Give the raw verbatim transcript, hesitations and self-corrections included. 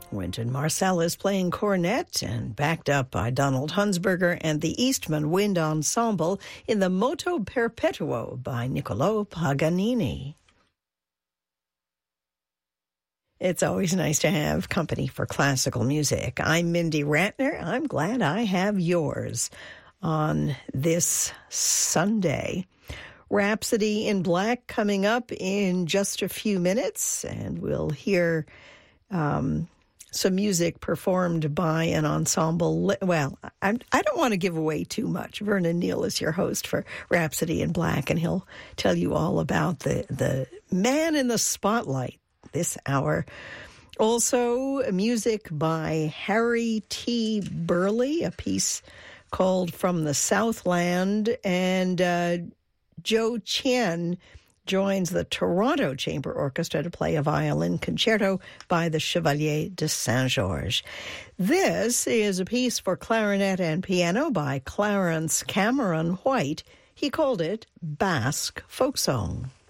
Wynton Marsalis playing cornet and backed up by Donald Hunsberger and the Eastman Wind Ensemble in the Moto Perpetuo by Niccolò Paganini. It's always nice to have company for classical music. I'm Mindy Ratner. I'm glad I have yours on this Sunday. Rhapsody in Black coming up in just a few minutes, and we'll hear um, some music performed by an ensemble. Well, I, I don't want to give away too much. Vernon Neal is your host for Rhapsody in Black, and he'll tell you all about the, the man in the spotlight this hour. Also, music by Harry T. Burley, a piece called From the Southland, and uh, Joe Chien joins the Toronto Chamber Orchestra to play a violin concerto by the Chevalier de Saint-Georges. This is a piece for clarinet and piano by Clarence Cameron White. He called it Basque Folk Song.